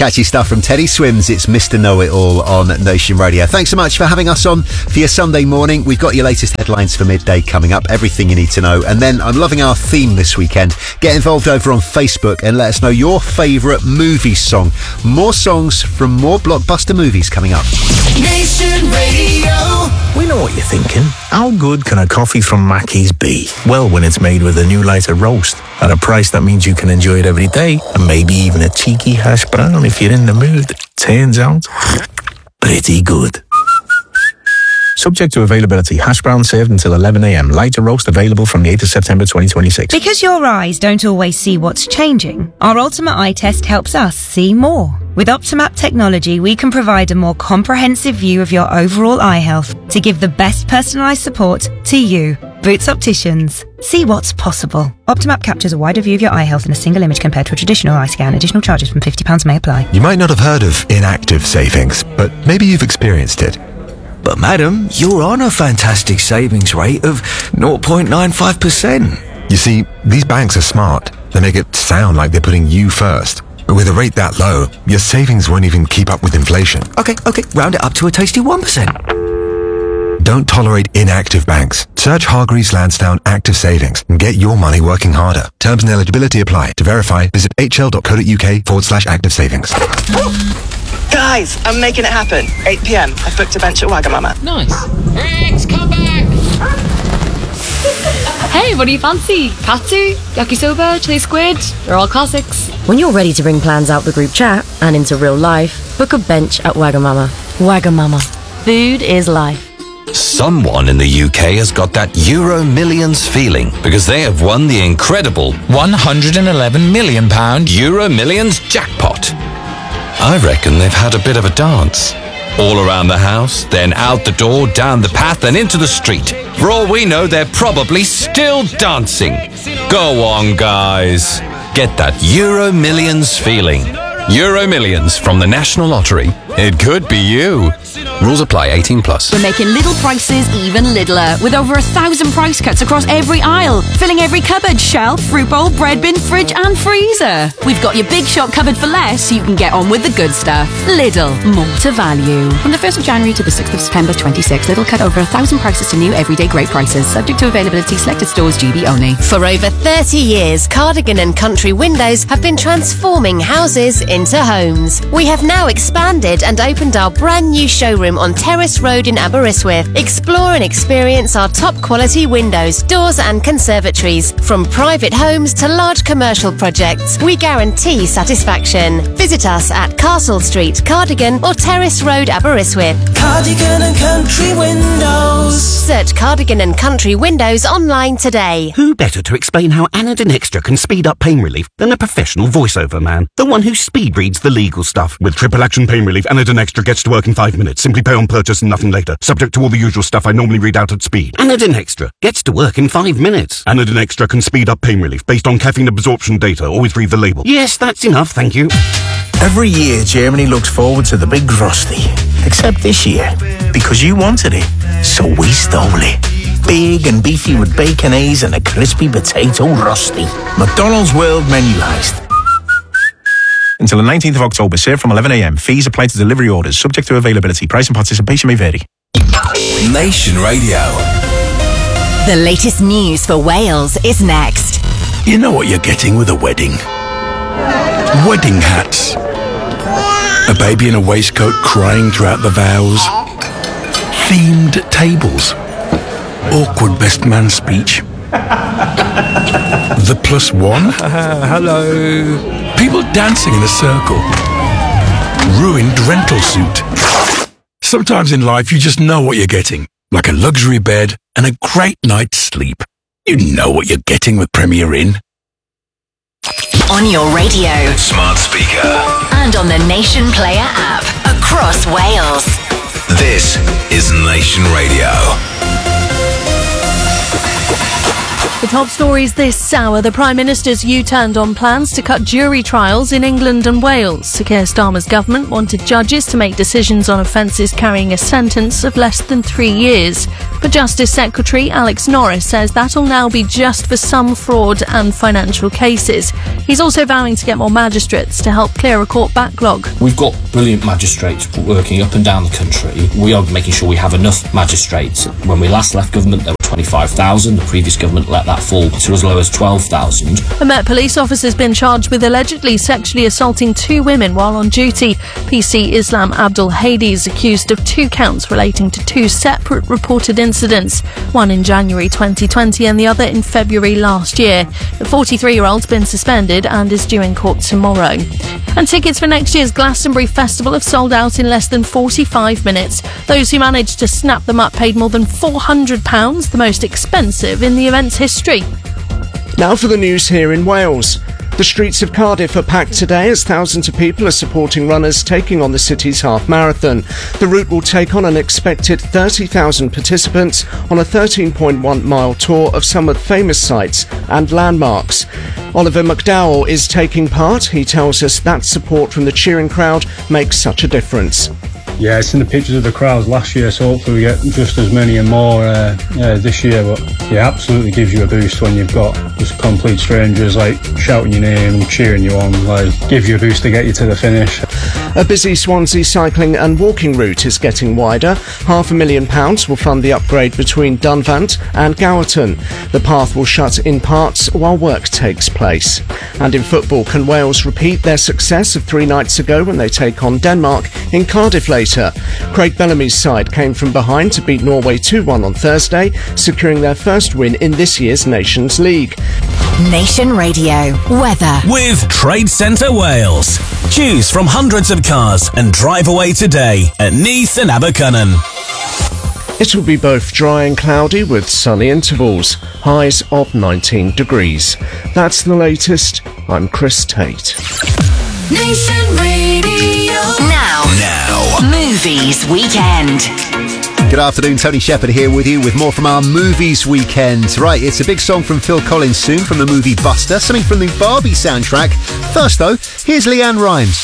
Catchy stuff from Teddy Swims. It's Mr. Know-It-All on Nation Radio. Thanks so much for having us on for your Sunday morning. We've got your latest headlines for midday coming up, everything you need to know. And then I'm loving our theme this weekend. Get involved over on Facebook and let us know your favourite movie song. More songs from more blockbuster movies coming up. Nation Radio. We know what you're thinking. How good can a coffee from Mackey's be? Well, when it's made with a new lighter roast at a price that means you can enjoy it every day, and maybe even a cheeky hash brown if you're in the mood. Turns out, pretty good. Subject to availability. Hash brown served until 11 a.m. Lighter roast available from the 8th of September 2026. Because your eyes don't always see what's changing, our Ultimate Eye Test helps us see more. With Optimap technology, we can provide a more comprehensive view of your overall eye health to give the best personalised support to you. Boots Opticians. See what's possible. Optimap captures a wider view of your eye health in a single image compared to a traditional eye scan. Additional charges from £50 may apply. You might not have heard of inactive savings, but maybe you've experienced it. But madam, you're on a fantastic savings rate of 0.95%. You see, these banks are smart. They make it sound like they're putting you first. But with a rate that low, your savings won't even keep up with inflation. Okay, round it up to a tasty 1%. Don't tolerate inactive banks. Search Hargreaves Lansdown Active Savings and get your money working harder. Terms and eligibility apply. To verify, visit hl.co.uk/active savings. Guys, I'm making it happen. 8 p.m. I've booked a bench at Wagamama. Nice. Rex, come back! Hey, what do you fancy? Katsu, yakisoba, chili squid? They're all classics. When you're ready to bring plans out the group chat and into real life, book a bench at Wagamama. Wagamama. Food is life. Someone in the UK has got that Euro Millions feeling because they have won the incredible £111 million Euro Millions jackpot. I reckon they've had a bit of a dance. All around the house, then out the door, down the path and into the street. For all we know, they're probably still dancing. Go on, guys. Get that Euro Millions feeling. Euro Millions from the National Lottery. It could be you. Rules apply. 18+. We're making little prices even littler with over 1,000 price cuts across every aisle, filling every cupboard, shelf, fruit bowl, bread bin, fridge and freezer. We've got your big shop covered for less so you can get on with the good stuff. Lidl, more to value. From the 1st of January to the 6th of September 26, Lidl cut over 1,000 prices to new everyday great prices, subject to availability, selected stores, GB only. For over 30 years, Cardigan and Country Windows have been transforming houses into homes. We have now expanded and opened our brand new showroom on Terrace Road in Aberystwyth. Explore and experience our top quality windows, doors and conservatories. From private homes to large commercial projects, we guarantee satisfaction. Visit us at Castle Street, Cardigan or Terrace Road, Aberystwyth. Cardigan and Country Windows. Search Cardigan and Country Windows online today. Who better to explain how Anadin Extra can speed up pain relief than a professional voiceover man? The one who speed reads the legal stuff. With triple action pain relief, Anadin Extra gets to work in 5 minutes. Simply pay on purchase and nothing later. Subject to all the usual stuff I normally read out at speed. Anadin Extra gets to work in 5 minutes. Anadin Extra can speed up pain relief based on caffeine absorption data. Always read the label. Yes, that's enough, thank you. Every year, Germany looks forward to the big Frosty. Except this year, because you wanted it, so we stole it. Big and beefy with bacon, A's and a crispy potato rosti. McDonald's World Menu Heist. Until the 19th of October, served from 11 a.m. Fees apply to delivery orders, subject to availability. Price and participation may vary. Nation Radio. The latest news for Wales is next. You know what you're getting with a wedding? Wedding hats. A baby in a waistcoat crying throughout the vows. Themed tables. Awkward best man speech. The +1. Hello. People dancing in a circle. Ruined rental suit. Sometimes in life you just know what you're getting. Like a luxury bed and a great night's sleep. You know what you're getting with Premier Inn. On your radio, Smart speaker. and on the Nation Player app across Wales. This is Nation Radio. The top stories this hour. The Prime Minister's U-turned on plans to cut jury trials in England and Wales. Sir Keir Starmer's government wanted judges to make decisions on offences carrying a sentence of less than 3 years. But Justice Secretary Alex Norris says that'll now be just for some fraud and financial cases. He's also vowing to get more magistrates to help clear a court backlog. We've got brilliant magistrates working up and down the country. We are making sure we have enough magistrates. When we last left government, there were 25,000. The previous government let that fall to as low as 12,000. A Met police officer's been charged with allegedly sexually assaulting 2 women while on duty. PC Islam Abdul Hadi is accused of 2 counts relating to 2 separate reported incidents, one in January 2020 and the other in February last year. The 43-year-old's been suspended and is due in court tomorrow. And tickets for next year's Glastonbury Festival have sold out in less than 45 minutes. Those who managed to snap them up paid more than £400, the most expensive in the event's history. Now for the news here in Wales. The streets of Cardiff are packed today as thousands of people are supporting runners taking on the city's half marathon. The route will take on an expected 30,000 participants on a 13.1-mile tour of some of the famous sites and landmarks. Oliver McDowell is taking part. He tells us that support from the cheering crowd makes such a difference. Yeah, it's in the pictures of the crowds last year, so hopefully we get just as many and more this year. But yeah, absolutely gives you a boost when you've got just complete strangers like shouting your name and cheering you on. Like, gives you a boost to get you to the finish. A busy Swansea cycling and walking route is getting wider. £500,000 will fund the upgrade between Dunvant and Gowerton. The path will shut in parts while work takes place. And in football, can Wales repeat their success of 3 nights ago when they take on Denmark in Cardiff later? Craig Bellamy's side came from behind to beat Norway 2-1 on Thursday, securing their first win in this year's Nations League. Nation Radio weather with Trade Centre Wales. Choose from hundreds of cars and drive away today at Neath and Abercynon. It will be both dry and cloudy with sunny intervals, highs of 19 degrees. That's the latest. I'm Chris Tate. Nation Radio. Now. Movies Weekend. Good afternoon, Tony Shepherd here with you with more from our Movies Weekend. Right, it's a big song from Phil Collins soon from the movie Buster, something from the Barbie soundtrack. First though, here's Leanne Rimes.